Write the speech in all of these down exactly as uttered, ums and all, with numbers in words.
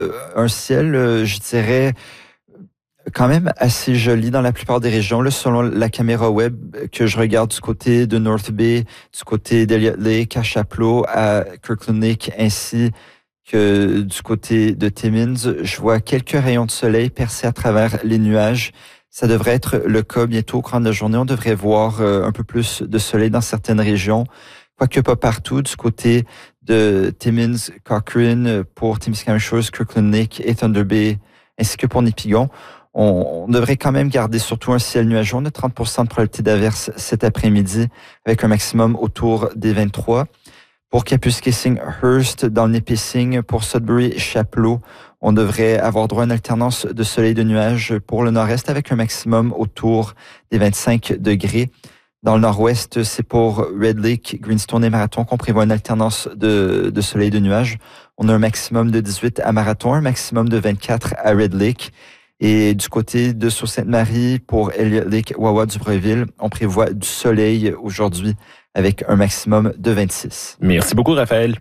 Euh, un ciel, euh, je dirais, quand même assez joli dans la plupart des régions. Là, selon la caméra web que je regarde du côté de North Bay, du côté d'Elliott Lake, à Chapleau, à Kirkland Lake, ainsi que du côté de Timmins, je vois quelques rayons de soleil percer à travers les nuages. Ça devrait être le cas bientôt au cours de la journée. On devrait voir euh, un peu plus de soleil dans certaines régions, quoique pas partout. Du côté de Timmins, Cochrane, pour Témiscamingue Shores, Kirkland Lake et Thunder Bay, ainsi que pour Nipigon, on, on devrait quand même garder surtout un ciel nuageux. On a trente pour cent de probabilité d'averse cet après-midi, avec un maximum autour des vingt-trois. Pour Kapuskasing-Hearst, dans le Nipissing, pour Sudbury, Chapleau, on devrait avoir droit à une alternance de soleil et de nuages pour le nord-est avec un maximum autour des vingt-cinq degrés. Dans le nord-ouest, c'est pour Red Lake, Greenstone et Marathon qu'on prévoit une alternance de, de soleil et de nuages. On a un maximum de dix-huit à Marathon, un maximum de vingt-quatre à Red Lake. Et du côté de Sault-Sainte-Marie, pour Elliott Lake, Wawa, Dubreuilville, on prévoit du soleil aujourd'hui avec un maximum de vingt-six. Merci beaucoup, Raphaël.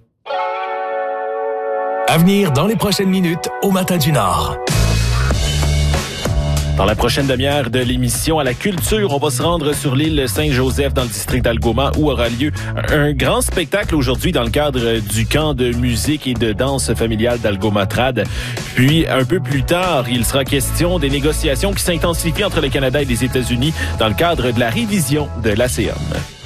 À venir dans les prochaines minutes au Matin du Nord. Dans la prochaine demi-heure de l'émission à la culture, on va se rendre sur l'île Saint-Joseph dans le district d'Algoma où aura lieu un grand spectacle aujourd'hui dans le cadre du camp de musique et de danse familiale d'Algoma Trad. Puis, un peu plus tard, il sera question des négociations qui s'intensifient entre le Canada et les États-Unis dans le cadre de la révision de l'A C E M.